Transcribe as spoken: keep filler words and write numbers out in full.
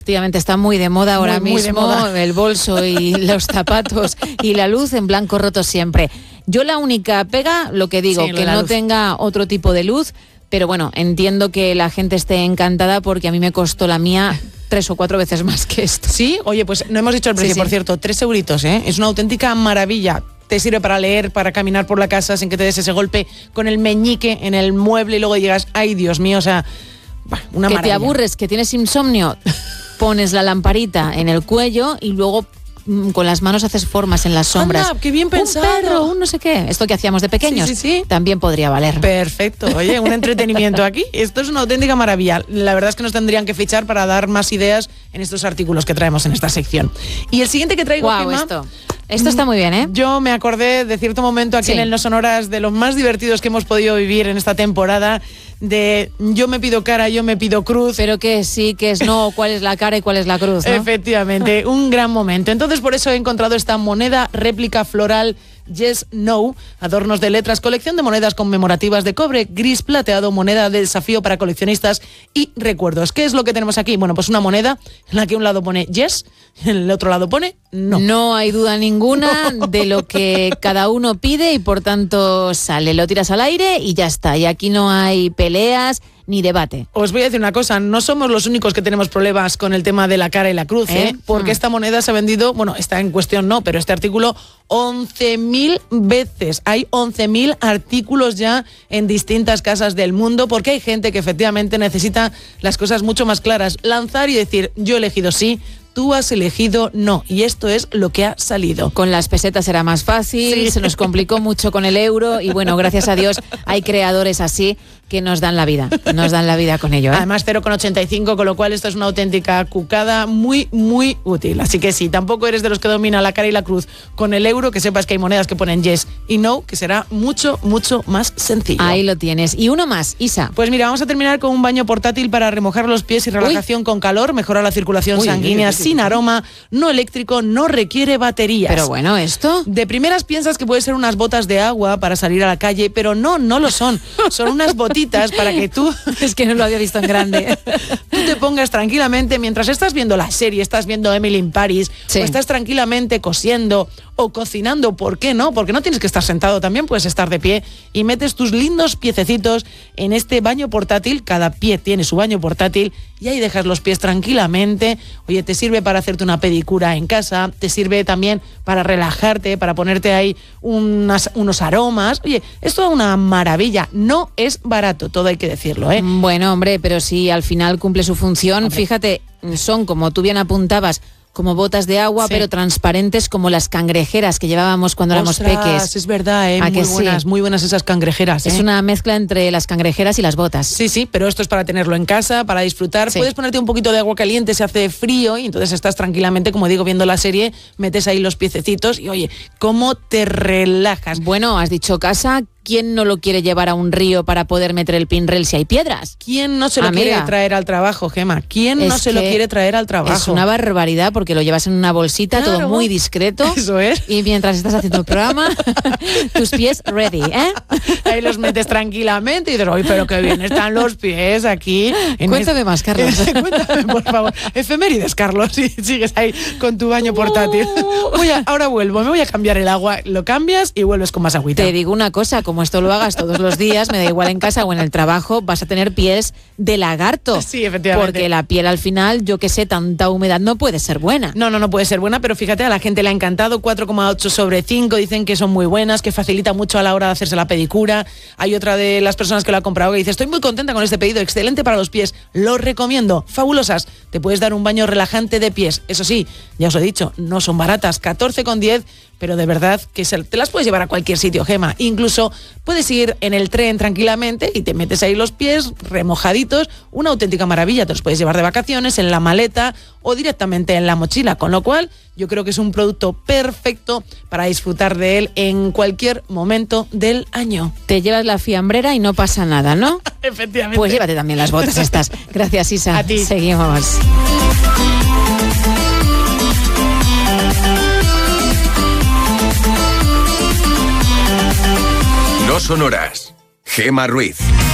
Efectivamente, está muy de moda ahora muy, muy mismo moda. El bolso y los zapatos y la luz en blanco roto siempre. Yo la única pega, lo que digo, Sí, lo que de la no luz. tenga otro tipo de luz, pero bueno, entiendo que la gente esté encantada porque a mí me costó la mía tres o cuatro veces más que esto. Sí, oye, pues no hemos dicho el precio, Sí, sí. por cierto, tres euritos, ¿eh? Es una auténtica maravilla. Te sirve para leer, para caminar por la casa sin que te des ese golpe con el meñique en el mueble y luego llegas, ay Dios mío, o sea, bah, una Que maravilla. te aburres, que tienes insomnio, pones la lamparita en el cuello y luego mm, con las manos haces formas en las sombras. Anda, qué bien pensado. Un perro, un no sé qué. Esto que hacíamos de pequeños Sí, sí, sí. también podría valer. Perfecto, oye, un entretenimiento aquí. Esto es una auténtica maravilla. La verdad es que nos tendrían que fichar para dar más ideas en estos artículos que traemos en esta sección. Y el siguiente que traigo, Guau, Gemma, esto. Esto está muy bien, ¿eh? Yo me acordé de cierto momento aquí Sí. en el No Sonoras de los más divertidos que hemos podido vivir en esta temporada, de yo me pido cara, yo me pido cruz. Pero que sí, que es no, cuál es la cara y cuál es la cruz, ¿no? Efectivamente, un gran momento. Entonces por eso he encontrado esta moneda réplica floral Yes, No, adornos de letras, colección de monedas conmemorativas de cobre, gris plateado, moneda de desafío para coleccionistas y recuerdos. ¿Qué es lo que tenemos aquí? Bueno, pues una moneda en la que un lado pone yes, en el otro lado pone no. No hay duda ninguna de lo que cada uno pide y por tanto sale, lo tiras al aire y ya está. Y aquí no hay peleas ni debate. Os voy a decir una cosa, no somos los únicos que tenemos problemas con el tema de la cara y la cruz, ¿eh? ¿Eh? Porque Mm. esta moneda se ha vendido, bueno, está en cuestión no, pero este artículo once mil veces. Hay once mil artículos ya en distintas casas del mundo porque hay gente que efectivamente necesita las cosas mucho más claras. Lanzar y decir, yo he elegido sí, tú has elegido no. Y esto es lo que ha salido. Con las pesetas era más fácil, Sí. se nos complicó mucho con el euro y bueno, gracias a Dios hay creadores así que nos dan la vida, nos dan la vida con ello, ¿eh? Además cero coma ochenta y cinco, con lo cual esto es una auténtica cucada muy, muy útil. Así que si tampoco eres de los que domina la cara y la cruz con el euro, que sepas que hay monedas que ponen yes y no, que será mucho, mucho más sencillo. Ahí lo tienes. Y uno más, Isa. Pues mira, vamos a terminar con un baño portátil para remojar los pies y relajación con calor, mejora la circulación Uy, sanguínea, uy, uy, uy. sin aroma, no eléctrico, no requiere baterías. Pero bueno, esto... De primeras piensas que puede ser unas botas de agua para salir a la calle, pero no, no lo son. Son unas botitas para que tú, Es que no lo había visto en grande. tú te pongas tranquilamente mientras estás viendo la serie, estás viendo Emily in Paris, Sí. o estás tranquilamente cosiendo o cocinando, ¿por qué no? Porque no tienes que estar sentado, también puedes estar de pie y metes tus lindos piececitos en este baño portátil. Cada pie tiene su baño portátil y ahí dejas los pies tranquilamente. Oye, te sirve para hacerte una pedicura en casa, te sirve también para relajarte, para ponerte ahí unas, unos aromas. Oye, esto es una maravilla. No es barato, todo hay que decirlo, ¿eh? Bueno, hombre, pero si al final cumple su función, Hombre. fíjate, son como tú bien apuntabas, como botas de agua, Sí. pero transparentes como las cangrejeras que llevábamos cuando éramos Ostras, peques. es verdad, ¿eh? ¿A Muy que sí? buenas, muy buenas esas cangrejeras, ¿eh? Es una mezcla entre las cangrejeras y las botas. Sí, sí, pero esto es para tenerlo en casa, para disfrutar. Sí. Puedes ponerte un poquito de agua caliente si hace frío y entonces estás tranquilamente, como digo, viendo la serie, metes ahí los piececitos y oye, cómo te relajas. Bueno, has dicho casa, ¿quién no lo quiere llevar a un río para poder meter el pinrel si hay piedras? ¿Quién no se lo Amiga. quiere traer al trabajo, Gema? ¿Quién no Es se lo que quiere traer al trabajo? Es una barbaridad porque lo llevas en una bolsita, Claro. todo muy discreto. Eso es. Y mientras estás haciendo el programa, tus pies ready, ¿eh? Ahí los metes tranquilamente y dices, oye, pero qué bien están los pies aquí. En Cuéntame este- más, Carlos. Cuéntame, por favor. Efemérides, Carlos, si sigues ahí con tu baño portátil. Voy a- ahora vuelvo, me voy a cambiar el agua, lo cambias y vuelves con más agüita. Te digo una cosa, como esto lo hagas todos los días, me da igual en casa o en el trabajo, vas a tener pies de lagarto. Sí, efectivamente. Porque la piel al final, yo que sé, tanta humedad no puede ser buena. No, no, no puede ser buena, pero fíjate, a la gente le ha encantado, cuatro coma ocho sobre cinco, dicen que son muy buenas, que facilita mucho a la hora de hacerse la pedicura. Hay otra de las personas que lo ha comprado que dice, estoy muy contenta con este pedido, excelente para los pies, lo recomiendo, fabulosas. Te puedes dar un baño relajante de pies, eso sí, ya os he dicho, no son baratas, catorce con diez, pero de verdad que se- te las puedes llevar a cualquier sitio, Gema. Incluso puedes ir en el tren tranquilamente y te metes ahí los pies remojaditos, una auténtica maravilla. Te los puedes llevar de vacaciones, en la maleta o directamente en la mochila, con lo cual yo creo que es un producto perfecto para disfrutar de él en cualquier momento del año. Te llevas la fiambrera y no pasa nada, ¿no? Efectivamente. Pues llévate también las botas estas. Gracias, Isa. A ti. Seguimos. No Sonoras. Gema Ruiz.